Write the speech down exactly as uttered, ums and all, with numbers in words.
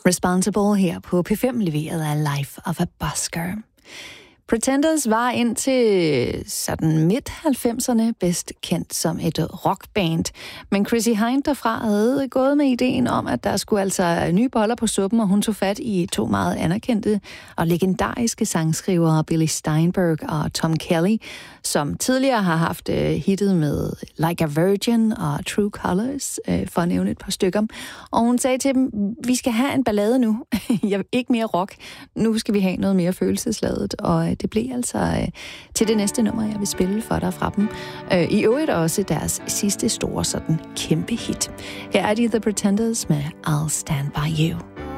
Responsible her på P fem, leveret af Life of a Busker. Pretenders var indtil sådan midt-halvfemserne bedst kendt som et rockband. Men Chrissie Hynde derfra havde gået med ideen om, at der skulle altså nye boller på suppen, og hun tog fat i to meget anerkendte og legendariske sangskrivere, Billy Steinberg og Tom Kelly, som tidligere har haft uh, hittet med Like a Virgin og True Colors, uh, for at nævne et par stykker. Og hun sagde til dem, vi skal have en ballade nu. Jeg ikke mere rock. Nu skal vi have noget mere følelsesladet, og det blev altså øh, til det næste nummer, jeg vil spille for dig fra dem. Øh, I øvrigt også deres sidste store sådan kæmpe hit. Her er de The Pretenders med I'll Stand By You.